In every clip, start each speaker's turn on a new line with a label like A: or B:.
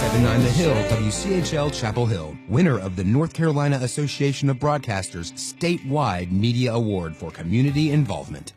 A: 97.9 The Hill, WCHL Chapel Hill, winner of the North Carolina Association of Broadcasters statewide media award for community involvement.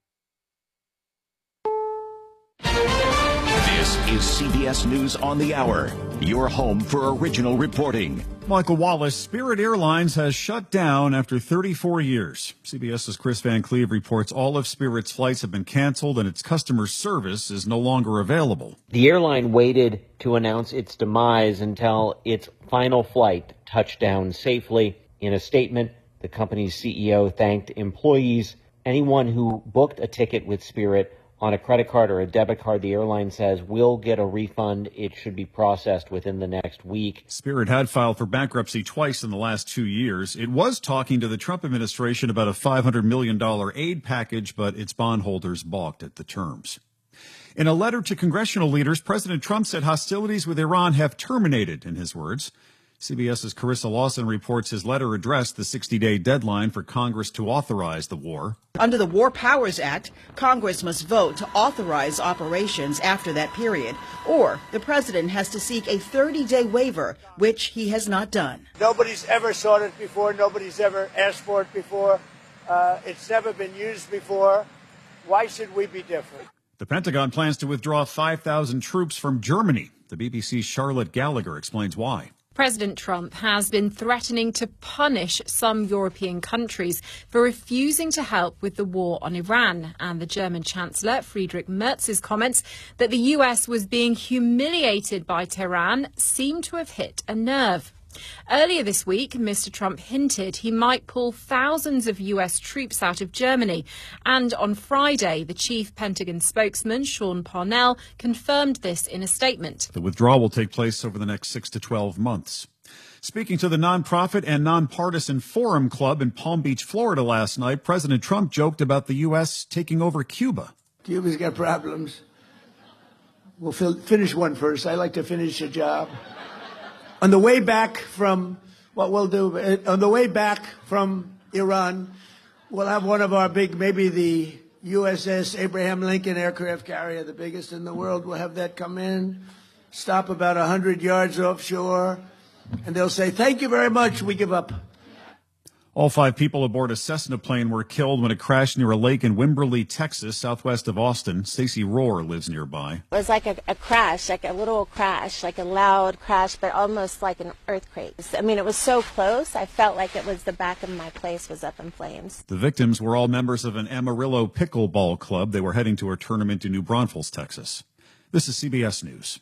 B: This is CBS News on the Hour, your home for original reporting.
C: Michael Wallace, Spirit Airlines has shut down after 34 years. CBS's Chris Van Cleve reports all of Spirit's flights have been canceled and its customer service is no longer available.
D: The airline waited to announce its demise until its final flight touched down safely. In a statement, the company's CEO thanked employees, anyone who booked a ticket with Spirit on a credit card or a debit card. The airline says will get a refund. It should be processed within the next week.
C: Spirit had filed for bankruptcy twice in the last 2 years. It was talking to the Trump administration about a $500 million aid package, but its bondholders balked at the terms. In a letter to congressional leaders, President Trump said hostilities with Iran have terminated, in his words. CBS's Carissa Lawson reports his letter addressed the 60-day deadline for Congress to authorize the war.
E: Under the War Powers Act, Congress must vote to authorize operations after that period, or the president has to seek a 30-day waiver, which he has not done.
F: Nobody's ever sought it before. Nobody's ever asked for it before. It's never been used before. Why should we be different?
C: The Pentagon plans to withdraw 5,000 troops from Germany. The BBC's Charlotte Gallagher explains why.
G: President Trump has been threatening to punish some European countries for refusing to help with the war on Iran. And the German Chancellor, Friedrich Merz's comments that the US was being humiliated by Tehran seemed to have hit a nerve. Earlier this week, Mr. Trump hinted he might pull thousands of US troops out of Germany. And on Friday, the chief Pentagon spokesman, Sean Parnell, confirmed this in a statement.
C: The withdrawal will take place over the next 6 to 12 months. Speaking to the nonprofit and nonpartisan Forum Club in Palm Beach, Florida last night, President Trump joked about the U.S. taking over Cuba.
F: Cuba's got problems. We'll finish one first. I like to finish a job. On the way back from Iran, we'll have one of our big, maybe the USS Abraham Lincoln aircraft carrier, the biggest in the world. We'll have that come in, stop about 100 yards offshore, and they'll say, "Thank you very much, we give up."
C: All 5 people aboard a Cessna plane were killed when it crashed near a lake in Wimberley, Texas, southwest of Austin. Stacey Rohr lives nearby.
H: It was like a crash, like a little crash, like a loud crash, but almost like an earthquake. I mean, it was so close, I felt like it was the back of my place was up in flames.
C: The victims were all members of an Amarillo pickleball club. They were heading to a tournament in New Braunfels, Texas. This is CBS News.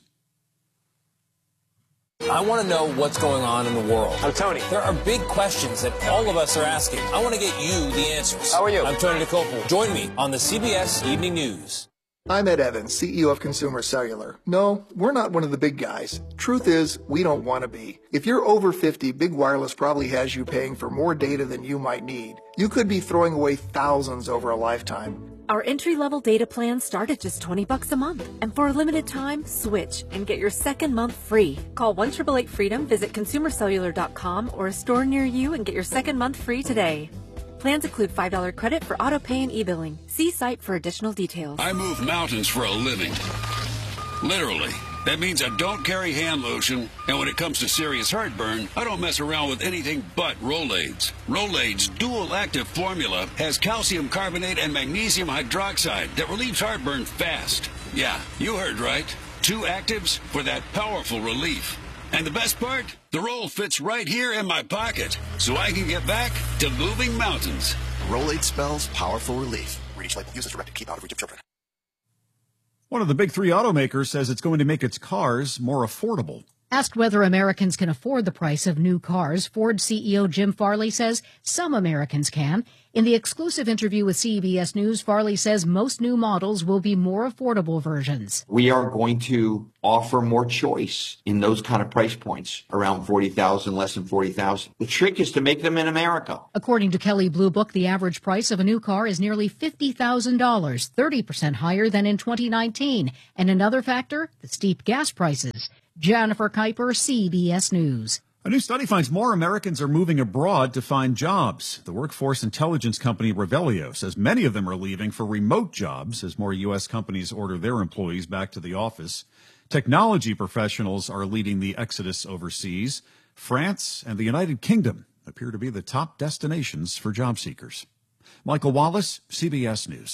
I: I want to know what's going on in the world.
J: I'm Tony.
I: There are big questions that all of us are asking. I want to get you the answers.
J: How are you?
I: I'm Tony DeCopel. Join me on the CBS Evening News.
K: I'm Ed Evans, CEO of Consumer Cellular. No, we're not one of the big guys. Truth is, we don't want to be. If you're over 50, Big Wireless probably has you paying for more data than you might need. You could be throwing away thousands over a lifetime.
L: Our entry-level data plans start at just $20 a month. And for a limited time, switch and get your second month free. Call 1-888-FREEDOM, visit consumercellular.com or a store near you and get your second month free today. Plans include $5 credit for auto pay and e-billing. See site for additional details.
M: I move mountains for a living. Literally. That means I don't carry hand lotion, and when it comes to serious heartburn, I don't mess around with anything but Rolaids. Rolaids' dual-active formula has calcium carbonate and magnesium hydroxide that relieves heartburn fast. Yeah, you heard right. 2 actives for that powerful relief. And the best part? The roll fits right here in my pocket, so I can get back to moving mountains.
N: Rolaid spells powerful relief. Read each label. Use as directed. Keep out of reach of children.
C: One of the big 3 automakers says it's going to make its cars more affordable.
O: Asked whether Americans can afford the price of new cars, Ford CEO Jim Farley says some Americans can. In the exclusive interview with CBS News, Farley says most new models will be more affordable versions.
P: We are going to offer more choice in those kind of price points, around $40,000, less than $40,000. The trick is to make them in America.
O: According to Kelley Blue Book, the average price of a new car is nearly $50,000, 30% higher than in 2019. And another factor, the steep gas prices. Jennifer Kuiper, CBS News.
C: A new study finds more Americans are moving abroad to find jobs. The workforce intelligence company Revelio says many of them are leaving for remote jobs as more U.S. companies order their employees back to the office. Technology professionals are leading the exodus overseas. France and the United Kingdom appear to be the top destinations for job seekers. Michael Wallace, CBS News.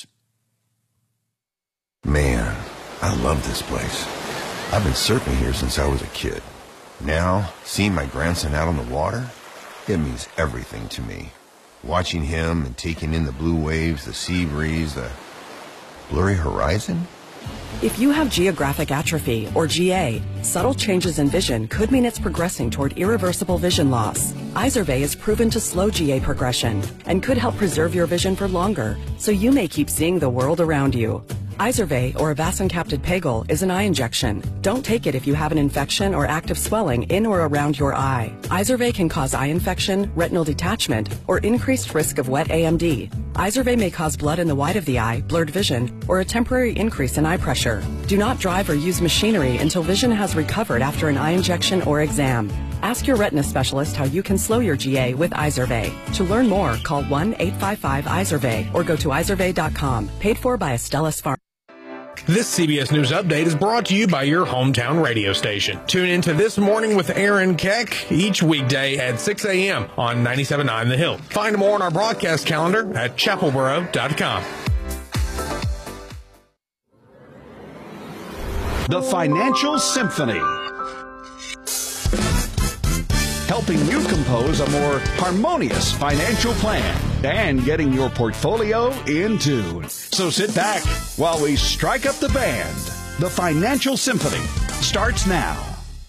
J: Man, I love this place. I've been surfing here since I was a kid. Now, seeing my grandson out on the water, it means everything to me. Watching him and taking in the blue waves, the sea breeze, the blurry horizon.
Q: If you have geographic atrophy, or GA, subtle changes in vision could mean it's progressing toward irreversible vision loss. Izervay is proven to slow GA progression and could help preserve your vision for longer, so you may keep seeing the world around you. Izervay, or avacincaptad pegol, is an eye injection. Don't take it if you have an infection or active swelling in or around your eye. Izervay can cause eye infection, retinal detachment, or increased risk of wet AMD. Izervay may cause blood in the white of the eye, blurred vision, or a temporary increase in eye pressure. Do not drive or use machinery until vision has recovered after an eye injection or exam. Ask your retina specialist how you can slow your GA with Izervay. To learn more, call 1-855-IZERVAY or go to izervay.com. Paid for by Astellas Pharma.
R: This CBS News Update is brought to you by your hometown radio station. Tune into This Morning with Aaron Keck each weekday at 6 a.m. on 97.9 The Hill. Find more on our broadcast calendar at chapelboro.com.
B: The Financial Symphony, helping you compose a more harmonious financial plan and getting your portfolio in tune. So sit back while we strike up the band. The Financial Symphony starts now.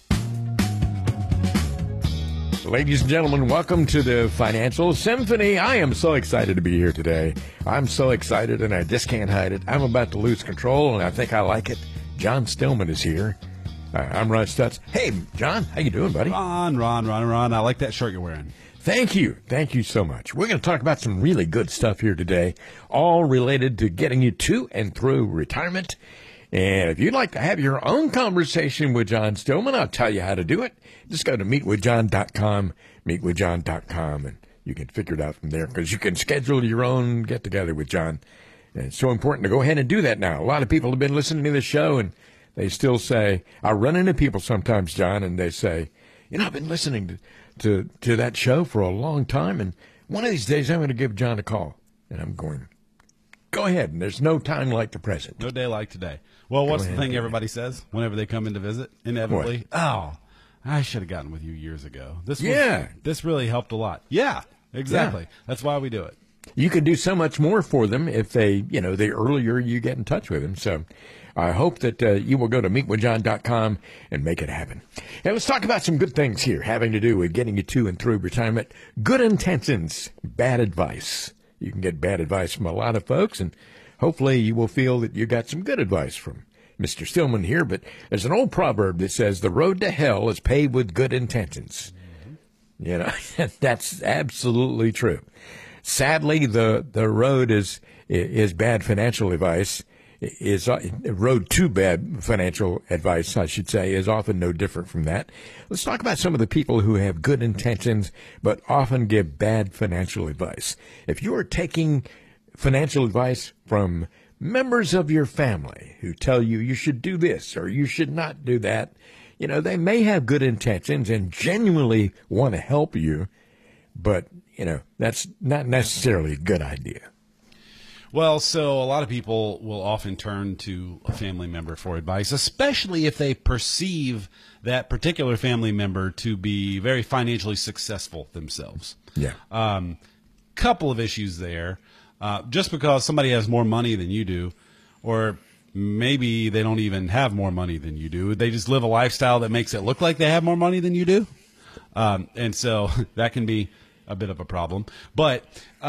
R: Ladies and gentlemen, welcome to the Financial Symphony. I am so excited to be here today. I'm so excited, and I just can't hide it. I'm about to lose control, and I think I like it. John Stillman is here. I'm Ron Stutz. Hey, John, how you doing, buddy?
S: Ron. I like that shirt you're wearing.
R: Thank you. Thank you so much. We're going to talk about some really good stuff here today, all related to getting you to and through retirement. And if you'd like to have your own conversation with John Stillman, I'll tell you how to do it. Just go to meetwithjohn.com, meetwithjohn.com, and you can figure it out from there, because you can schedule your own get-together with John. And it's so important to go ahead and do that now. A lot of people have been listening to this show, and they still say, I run into people sometimes, John, and they say, I've been listening to that show for a long time, and one of these days I'm going to give John a call. And I'm going, go ahead, and there's no time like the present.
S: No day like today. Well, what's the thing everybody says whenever they come in to visit? Inevitably, I should have gotten with you years ago. This really helped a lot. Yeah, exactly. Yeah. That's why we do it.
R: You can do so much more for them if the earlier you get in touch with them. So I hope that you will go to meetwithjohn.com and make it happen. And let's talk about some good things here having to do with getting you to and through retirement. Good intentions, bad advice. You can get bad advice from a lot of folks, and hopefully you will feel that you got some good advice from Mr. Stillman here. But there's an old proverb that says the road to hell is paved with good intentions. That's absolutely true. Sadly, the road is bad financial advice. Road to bad financial advice, I should say, is often no different from that. Let's talk about some of the people who have good intentions but often give bad financial advice. If you are taking financial advice from members of your family who tell you you should do this or you should not do that, they may have good intentions and genuinely want to help you, but that's not necessarily a good idea.
S: Well, so a lot of people will often turn to a family member for advice, especially if they perceive that particular family member to be very financially successful themselves.
R: Yeah.
S: Couple of issues there. Just because somebody has more money than you do, or maybe they don't even have more money than you do, they just live a lifestyle that makes it look like they have more money than you do. And so that can be a bit of a problem. But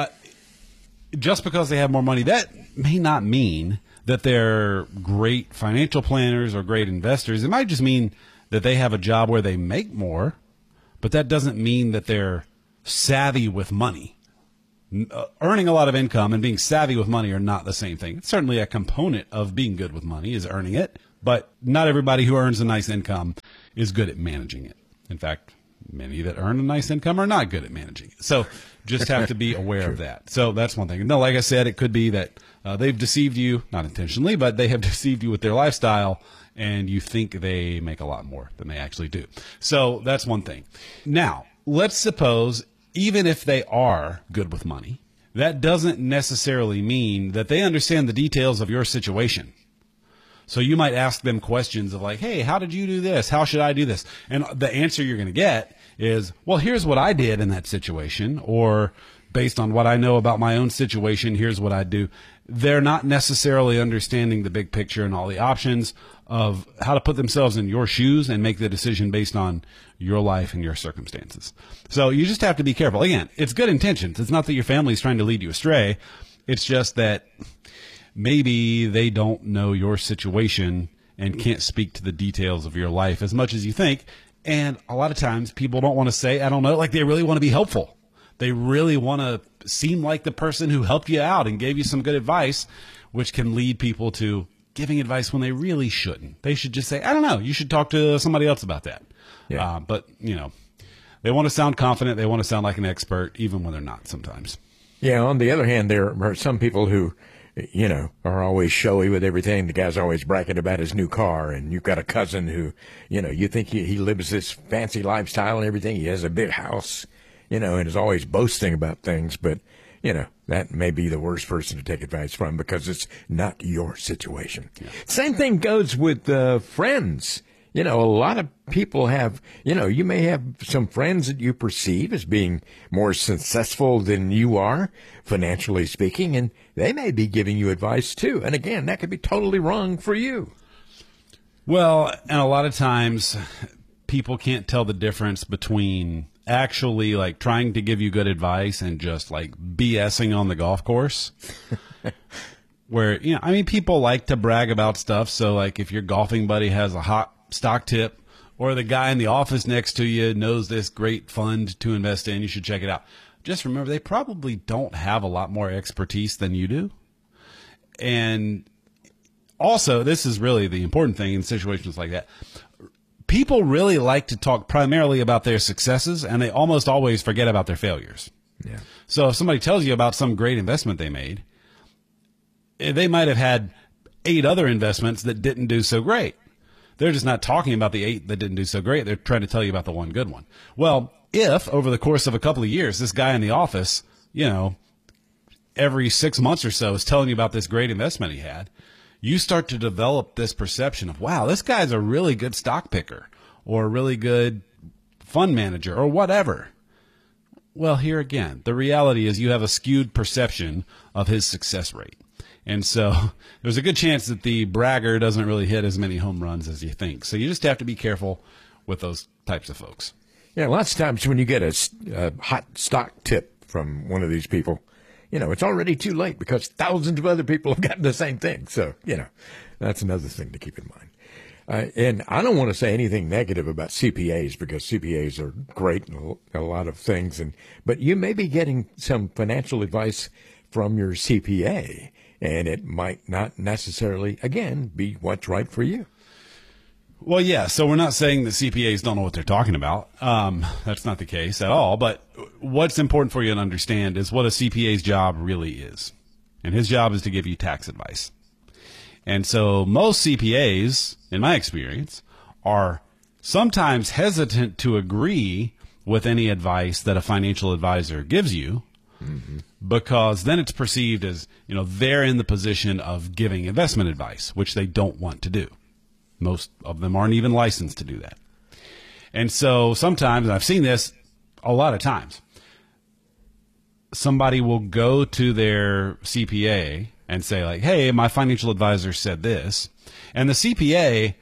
S: just because they have more money, that may not mean that they're great financial planners or great investors. It might just mean that they have a job where they make more, but that doesn't mean that they're savvy with money. Earning a lot of income and being savvy with money are not the same thing. It's certainly a component of being good with money is earning it, but not everybody who earns a nice income is good at managing it. In fact, many that earn a nice income are not good at managing it. So just have to be aware of that. So that's one thing. No, like I said, it could be that they've deceived you, not intentionally, but they have deceived you with their lifestyle, and you think they make a lot more than they actually do. So that's one thing. Now, let's suppose even if they are good with money, that doesn't necessarily mean that they understand the details of your situation. So you might ask them questions of like, hey, how did you do this? How should I do this? And the answer you're going to get is, well, here's what I did in that situation, or based on what I know about my own situation, here's what I do. They're not necessarily understanding the big picture and all the options of how to put themselves in your shoes and make the decision based on your life and your circumstances. So you just have to be careful. Again, it's good intentions. It's not that your family's trying to lead you astray. It's just that maybe they don't know your situation and can't speak to the details of your life as much as you think. And a lot of times people don't want to say, I don't know, like they really want to be helpful. They really want to seem like the person who helped you out and gave you some good advice, which can lead people to giving advice when they really shouldn't. They should just say, I don't know, you should talk to somebody else about that. Yeah. But, you know, they want to sound confident. They want to sound like an expert, even when they're not sometimes.
R: Yeah, on the other hand, there are some people who, you know, are always showy with everything. The guy's always bragging about his new car, and you've got a cousin who, you know, you think he lives this fancy lifestyle and everything. He has a big house, you know, and is always boasting about things. But, you know, that may be the worst person to take advice from because it's not your situation. Yeah. Same thing goes with friends. You know, a lot of people have, you know, you may have some friends that you perceive as being more successful than you are, financially speaking, and they may be giving you advice too. And again, that could be totally wrong for you.
S: Well, and a lot of times people can't tell the difference between actually like trying to give you good advice and just like BSing on the golf course. Where, you know, I mean, people like to brag about stuff. So like if your golfing buddy has a hot stock tip, or the guy in the office next to you knows this great fund to invest in, you should check it out. Just remember, they probably don't have a lot more expertise than you do. And also, this is really the important thing in situations like that. People really like to talk primarily about their successes, and they almost always forget about their failures.
R: Yeah.
S: So if somebody tells you about some great investment they made, they might have had 8 other investments that didn't do so great. They're just not talking about the 8 that didn't do so great. They're trying to tell you about the one good one. Well, if over the course of a couple of years, this guy in the office, you know, every 6 months or so is telling you about this great investment he had, you start to develop this perception of, wow, this guy's a really good stock picker or a really good fund manager or whatever. Well, here again, the reality is you have a skewed perception of his success rate. And so there's a good chance that the bragger doesn't really hit as many home runs as you think. So you just have to be careful with those types of folks.
R: Yeah, lots of times when you get a hot stock tip from one of these people, you know, it's already too late because thousands of other people have gotten the same thing. So, you know, that's another thing to keep in mind. And I don't want to say anything negative about CPAs because CPAs are great in a lot of things. But you may be getting some financial advice from your CPA. And it might not necessarily, again, be what's right for you.
S: Well, yeah, so we're not saying that CPAs don't know what they're talking about. That's not the case at all. But what's important for you to understand is what a CPA's job really is. And his job is to give you tax advice. And so most CPAs, in my experience, are sometimes hesitant to agree with any advice that a financial advisor gives you. Mm-hmm. Because then it's perceived as, you know, they're in the position of giving investment advice, which they don't want to do. Most of them aren't even licensed to do that. And so sometimes, and I've seen this a lot of times, somebody will go to their CPA and say like, hey, my financial advisor said this. And the CPA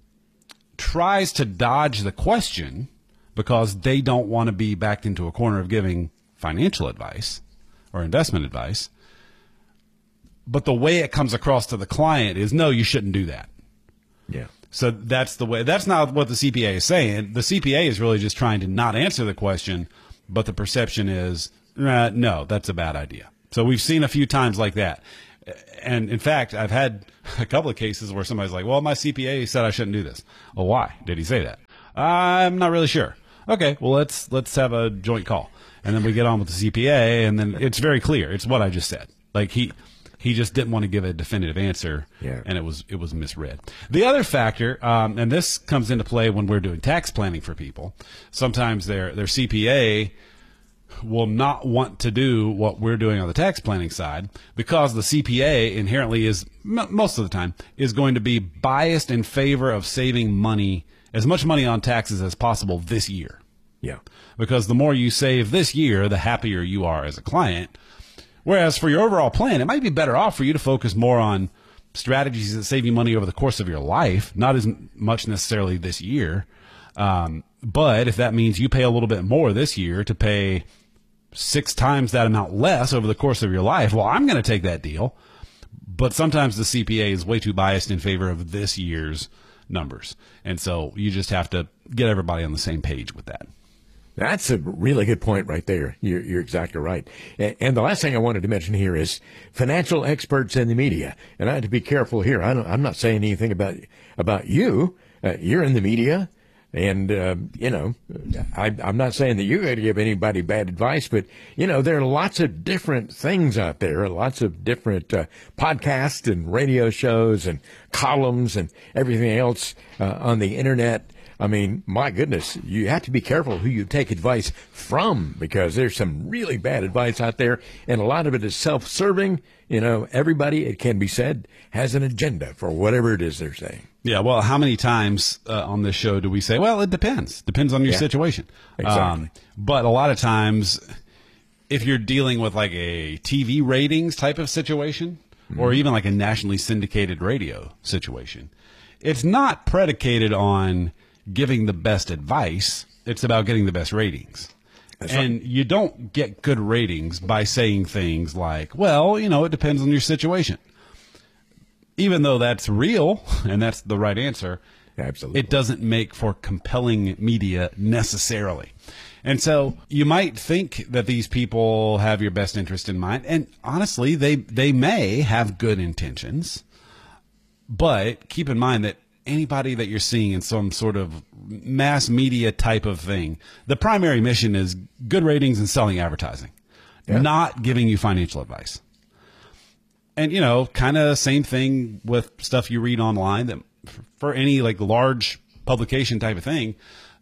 S: tries to dodge the question because they don't want to be backed into a corner of giving financial advice or investment advice. But the way it comes across to the client is, no, you shouldn't do that.
R: Yeah.
S: So that's the way. That's not what the CPA is saying. The CPA is really just trying to not answer the question, but the perception is, no, that's a bad idea. So we've seen a few times like that. And in fact, I've had a couple of cases where somebody's like, well, my CPA said I shouldn't do this. Well, why did he say that? I'm not really sure. Okay, well, let's have a joint call. And then we get on with the CPA, and then it's very clear. It's what I just said. Like he He just didn't want to give a definitive answer, and it was misread. The other factor, and this comes into play when we're doing tax planning for people, sometimes their CPA will not want to do what we're doing on the tax planning side because the CPA inherently is, most of the time, is going to be biased in favor of saving money, as much money on taxes as possible this year.
R: Yeah.
S: Because the more you save this year, the happier you are as a client. Whereas for your overall plan, it might be better off for you to focus more on strategies that save you money over the course of your life, not as much necessarily this year. But if that means you pay a little bit more this year to pay 6 times that amount less over the course of your life, well, I'm going to take that deal. But sometimes the CPA is way too biased in favor of this year's numbers. And so you just have to get everybody on the same page with that.
R: That's a really good point right there. You're exactly right. And the last thing I wanted to mention here is financial experts in the media. And I have to be careful here. I'm not saying anything about you. You're in the media. And, I'm not saying that you're going to give anybody bad advice, but, there are lots of different things out there, lots of different podcasts and radio shows and columns and everything else on the Internet. I mean, my goodness, you have to be careful who you take advice from because there's some really bad advice out there, and a lot of it is self-serving. Everybody, it can be said, has an agenda for whatever it is they're saying.
S: Yeah, well, how many times on this show do we say, well, it depends. Depends on your situation.
R: Exactly.
S: But a lot of times, if you're dealing with like a TV ratings type of situation, or even like a nationally syndicated radio situation, it's not predicated on giving the best advice. It's about getting the best ratings. And you don't get good ratings by saying things like, well, it depends on your situation. Even though that's real and that's the right answer,
R: absolutely,
S: it doesn't make for compelling media necessarily. And so you might think that these people have your best interest in mind. And honestly, they may have good intentions. But keep in mind that anybody that you're seeing in some sort of mass media type of thing, the primary mission is good ratings and selling advertising, not giving you financial advice. And, kind of same thing with stuff you read online that for any like large publication type of thing,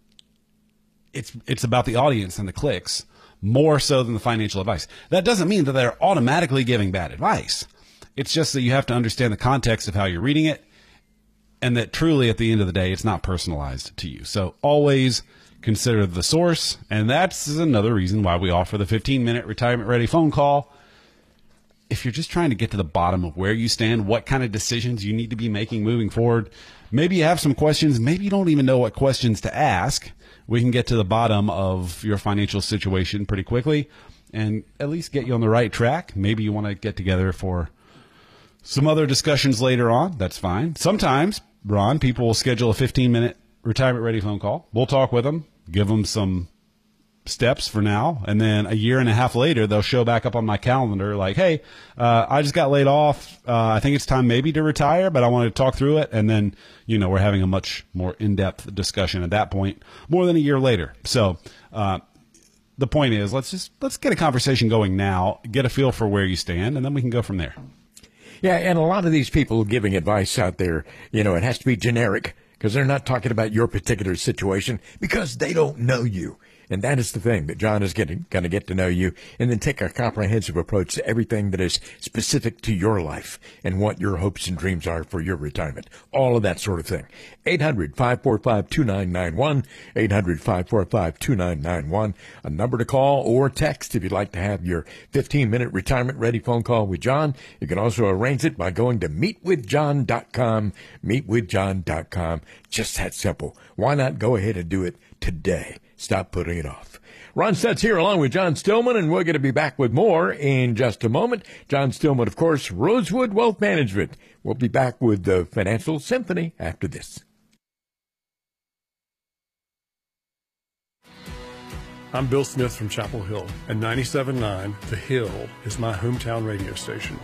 S: it's about the audience and the clicks more so than the financial advice. That doesn't mean that they're automatically giving bad advice. It's just that you have to understand the context of how you're reading it, and that truly at the end of the day, it's not personalized to you. So always consider the source. And that's another reason why we offer the 15-minute retirement ready phone call. If you're just trying to get to the bottom of where you stand, what kind of decisions you need to be making moving forward, maybe you have some questions, maybe you don't even know what questions to ask, we can get to the bottom of your financial situation pretty quickly and at least get you on the right track. Maybe you want to get together for some other discussions later on. That's fine. Sometimes, Ron, people will schedule a 15-minute retirement ready phone call. We'll talk with them, give them some steps for now, and then a year and a half later, they'll show back up on my calendar like, hey, I just got laid off. I think it's time maybe to retire, but I want to talk through it. And then, we're having a much more in-depth discussion at that point, more than a year later. So the point is, let's get a conversation going now, get a feel for where you stand, and then we can go from there.
R: Yeah, and a lot of these people giving advice out there, it has to be generic because they're not talking about your particular situation because they don't know you. And that is the thing, that John is going to get to know you and then take a comprehensive approach to everything that is specific to your life and what your hopes and dreams are for your retirement. All of that sort of thing. 800-545-2991, 800-545-2991, a number to call or text if you'd like to have your 15-minute retirement-ready phone call with John. You can also arrange it by going to meetwithjohn.com, meetwithjohn.com. Just that simple. Why not go ahead and do it today? Stop putting it off. Ron Stutz here along with John Stillman, and we're going to be back with more in just a moment. John Stillman, of course, Rosewood Wealth Management. We'll be back with the Financial Symphony after this.
T: I'm Bill Smith from Chapel Hill, and 97.9 The Hill is my hometown radio station.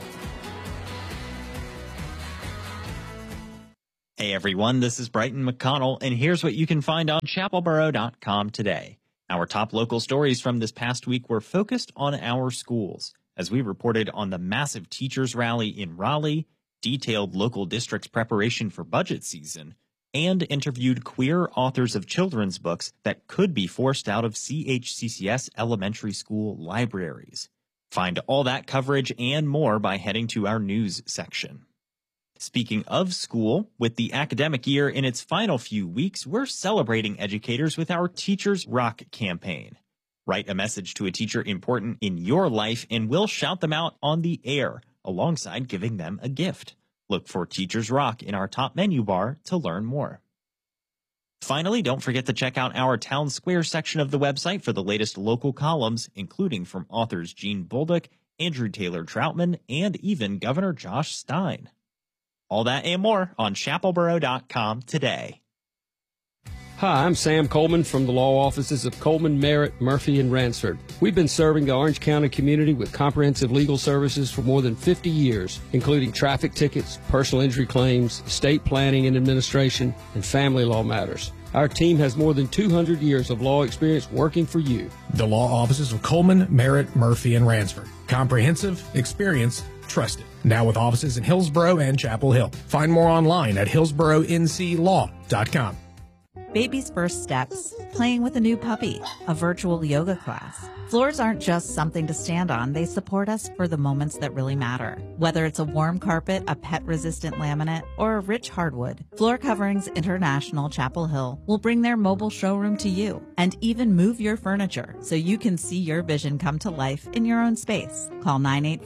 U: Hey everyone, this is Brighton McConnell, and here's what you can find on chapelboro.com today. Our top local stories from this past week were focused on our schools. as we reported on the massive teachers rally in Raleigh, detailed local districts' preparation for budget season, and interviewed queer authors of children's books that could be forced out of CHCCS elementary school libraries. Find all that coverage and more by heading to our news section. Speaking of school, with the academic year in its final few weeks, we're celebrating educators with our Teachers Rock campaign. Write a message to a teacher important in your life, and we'll shout them out on the air, alongside giving them a gift. Look for Teachers Rock in our top menu bar to learn more. Finally, don't forget to check out our Town Square section of the website for the latest local columns, including from authors Gene Bolduc, Andrew Taylor Troutman, and even Governor Josh Stein. All that and more on chapelboro.com today.
A: Hi, I'm Sam Coleman from the law offices of Coleman, Merritt, Murphy, and Ransford. We've been serving the Orange County community with comprehensive legal services for more than 50 years, including traffic tickets, personal injury claims, estate planning and administration, and family law matters. Our team has more than 200 years of law experience working for you.
V: The law offices of Coleman, Merritt, Murphy, and Ransford. Comprehensive, experienced, trusted. Now with offices in Hillsborough and Chapel Hill. Find more online at hillsboroughnclaw.com.
W: Baby's first steps, playing with a new puppy, a virtual yoga class. Floors aren't just something to stand on, they support us for the moments that really matter. Whether it's a warm carpet, a pet-resistant laminate, or a rich hardwood, Floor Coverings International Chapel Hill will bring their mobile showroom to you and even move your furniture so you can see your vision come to life in your own space. Call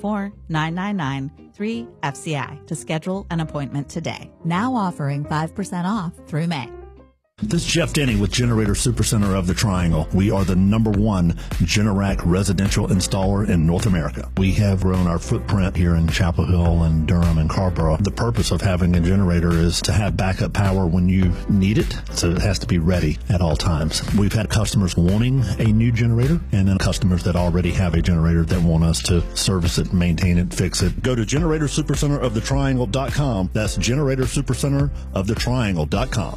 W: 984-999-3FCI to schedule an appointment today. Now offering 5% off through May.
X: This is Jeff Denny with Generator Supercenter of the Triangle. We are the #1 Generac residential installer in North America. We have grown our footprint here in Chapel Hill and Durham and Carrboro. The purpose of having a generator is to have backup power when you need it, so it has to be ready at all times. We've had customers wanting a new generator, and then customers that already have a generator that want us to service it, maintain it, fix it. Go to GeneratorSuperCenterOfTheTriangle.com. That's GeneratorSuperCenterOfTheTriangle.com.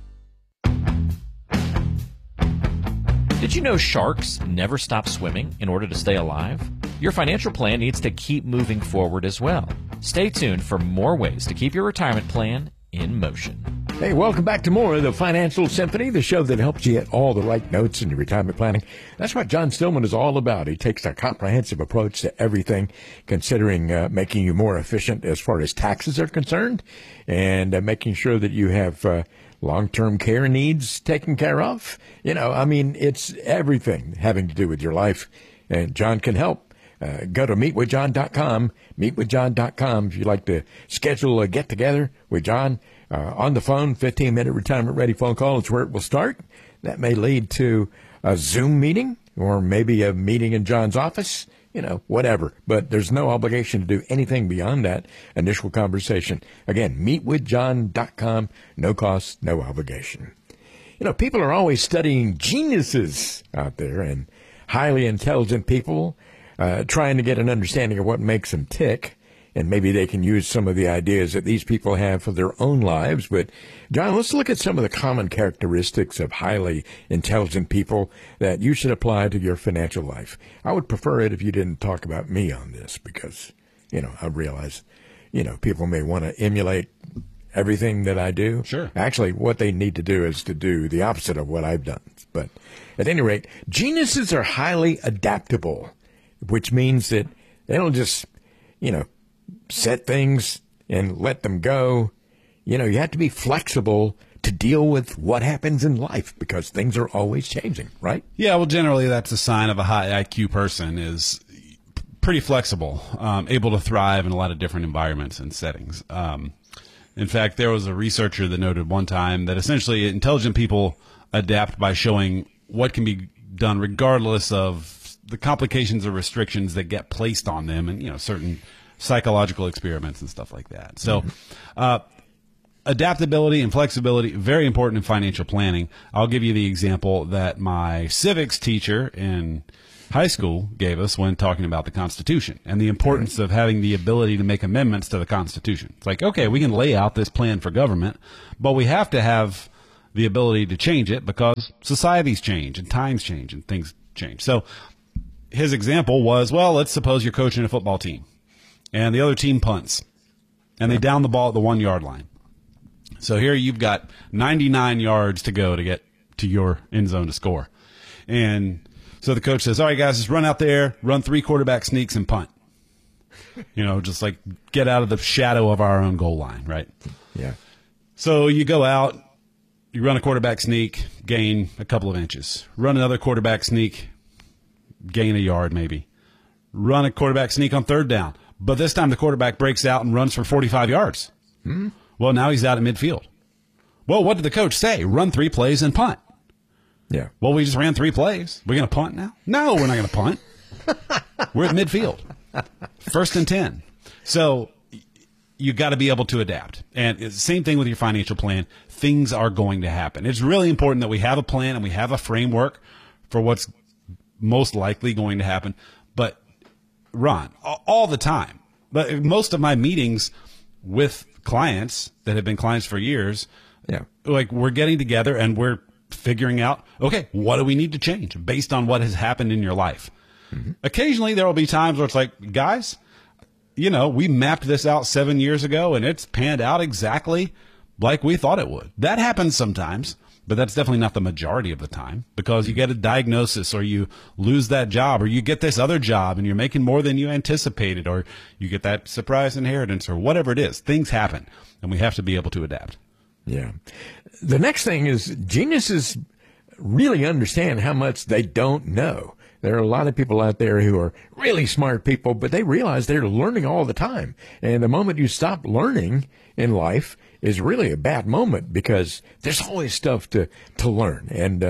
Y: Did you know sharks never stop swimming in order to stay alive? Your financial plan needs to keep moving forward as well. Stay tuned for more ways to keep your retirement plan in motion.
R: Hey, welcome back to more of the Financial Symphony, the show that helps you get all the right notes in your retirement planning. That's what John Stillman is all about. He takes a comprehensive approach to everything, considering making you more efficient as far as taxes are concerned, and making sure that you have long-term care needs taken care of. You know, I mean, it's everything having to do with your life, and John can help. Go to meetwithjohn.com, meetwithjohn.com if you'd like to schedule a get-together with John. On the phone, 15-minute retirement-ready phone call is where it will start. That may lead to a Zoom meeting or maybe a meeting in John's office, you know, whatever. But there's no obligation to do anything beyond that initial conversation. Again, meetwithjohn.com, no cost, no obligation. You know, people are always studying geniuses out there and highly intelligent people, trying to get an understanding of what makes them tick. And maybe they can use some of the ideas that these people have for their own lives. But, John, let's look at some of the common characteristics of highly intelligent people that you should apply to your financial life. I would prefer it if you didn't talk about me on this because, you know, I realize, you know, people may want to emulate everything that I do.
S: Sure.
R: Actually, what they need to do is to do the opposite of what I've done. But at any rate, geniuses are highly adaptable, which means that they don't just, you know, set things and let them go. You know, you have to be flexible to deal with what happens in life because things are always changing, right?
S: Yeah, well, generally that's a sign of a high IQ person is pretty flexible, able to thrive in a lot of different environments and settings. In fact, there was a researcher that noted one time that essentially intelligent people adapt by showing what can be done regardless of the complications or restrictions that get placed on them and, you know, certain psychological experiments and stuff like that. So adaptability and flexibility, very important in financial planning. I'll give you the example that my civics teacher in high school gave us when talking about the Constitution and the importance of having the ability to make amendments to the Constitution. It's like, okay, we can lay out this plan for government, but we have to have the ability to change it because societies change and times change and things change. So his example was, well, let's suppose you're coaching a football team and the other team punts and they down the ball at the 1 yard line. So here you've got 99 yards to go to get to your end zone to score. And so the coach says, all right, guys, just run out there, run 3 quarterback sneaks and punt. Just like get out of the shadow of our own goal line, right?
R: Yeah.
S: So you go out, you run a quarterback sneak, gain a couple of inches. Run another quarterback sneak, gain a yard maybe. Run a quarterback sneak on 3rd down. But this time the quarterback breaks out and runs for 45 yards.
R: Hmm.
S: Well, now he's out at midfield. Well, what did the coach say? Run 3 plays and punt.
R: Yeah.
S: Well, we just ran 3 plays. We're going to punt now? No, we're not going to punt. We're at midfield. 1st and 10. So you got to be able to adapt. And it's the same thing with your financial plan. Things are going to happen. It's really important that we have a plan and we have a framework for what's most likely going to happen. But Ron, all the time, but most of my meetings with clients that have been clients for years, like we're getting together and we're figuring out, okay, what do we need to change based on what has happened in your life? Mm-hmm. Occasionally there will be times where it's like, guys, we mapped this out 7 years ago and it's panned out exactly like we thought it would. That happens sometimes, but that's definitely not the majority of the time, because you get a diagnosis or you lose that job or you get this other job and you're making more than you anticipated, or you get that surprise inheritance or whatever it is. Things happen and we have to be able to adapt.
R: Yeah. The next thing is geniuses really understand how much they don't know. There are a lot of people out there who are really smart people, but they realize they're learning all the time. And the moment you stop learning in life is really a bad moment, because there's always stuff to learn. And,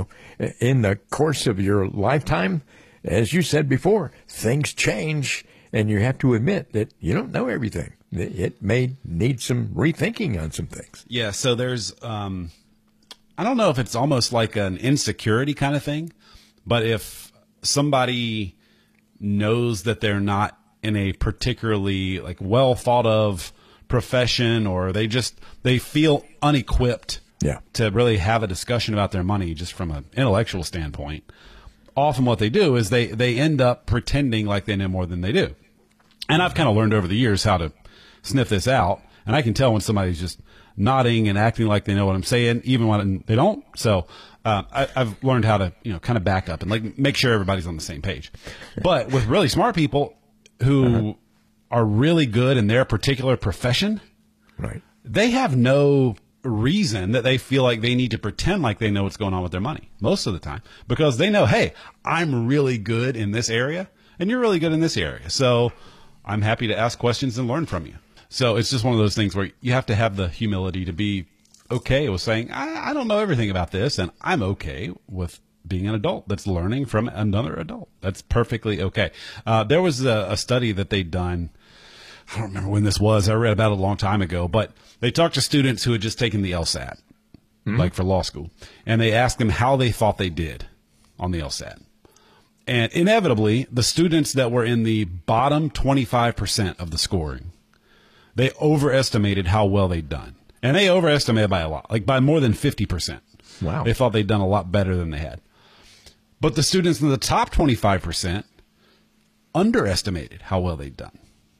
R: in the course of your lifetime, as you said before, things change, and you have to admit that you don't know everything. It may need some rethinking on some things.
S: Yeah, so there's, I don't know if it's almost like an insecurity kind of thing, but if somebody knows that they're not in a particularly well thought of profession, or they feel unequipped to really have a discussion about their money just from an intellectual standpoint, often what they do is they end up pretending like they know more than they do. And I've kind of learned over the years how to sniff this out, and I can tell when somebody's just nodding and acting like they know what I'm saying, even when they don't. So I've learned how to kind of back up and make sure everybody's on the same page. But with really smart people who are really good in their particular profession,
R: right?
S: They have no reason that they feel like they need to pretend like they know what's going on with their money most of the time, because they know, hey, I'm really good in this area and you're really good in this area, so I'm happy to ask questions and learn from you. So it's just one of those things where you have to have the humility to be okay with saying, I don't know everything about this, and I'm okay with being an adult that's learning from another adult. That's perfectly okay. There was a study that they'd done. I don't remember when this was. I read about it a long time ago, but they talked to students who had just taken the LSAT, for law school, and they asked them how they thought they did on the LSAT. And inevitably, the students that were in the bottom 25% of the scoring, they overestimated how well they'd done. And they overestimated by a lot, by more than 50%.
R: Wow.
S: They thought they'd done a lot better than they had. But the students in the top 25% underestimated how well they'd done.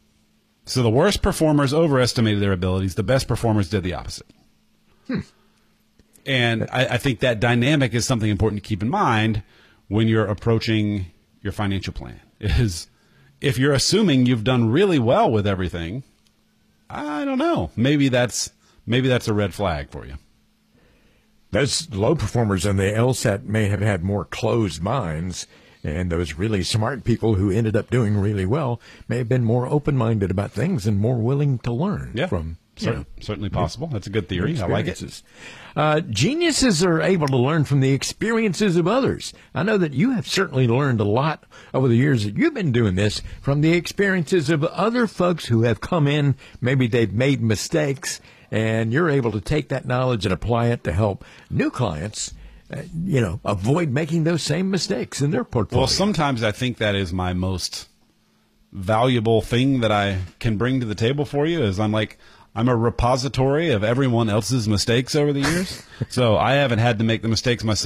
S: So the worst performers overestimated their abilities. The best performers did the opposite. And I think that dynamic is something important to keep in mind when you're approaching your financial plan. Is if you're assuming you've done really well with everything, I don't know. Maybe that's a red flag for you.
R: Those low performers in the LSAT may have had more closed minds, and those really smart people who ended up doing really well may have been more open-minded about things and more willing to learn from
S: certainly possible. That's a good theory. I like it.
R: Geniuses are able to learn from the experiences of others. I know that you have certainly learned a lot over the years that you've been doing this from the experiences of other folks who have come in. Maybe they've made mistakes, and you're able to take that knowledge and apply it to help new clients, avoid making those same mistakes in their portfolio.
S: Well, sometimes I think that is my most valuable thing that I can bring to the table for you, is I'm a repository of everyone else's mistakes over the years. So I haven't had to make the mistakes myself.